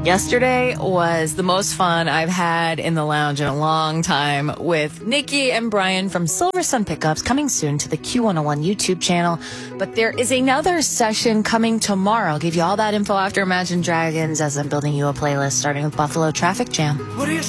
Yesterday was the most fun I've had in the lounge in a long time with Nikki and Brian from Silver Sun Pickups, coming soon to the Q101 YouTube channel. But there is another session coming tomorrow. I'll give you all that info after Imagine Dragons as I'm building you a playlist starting with Buffalo Traffic Jam.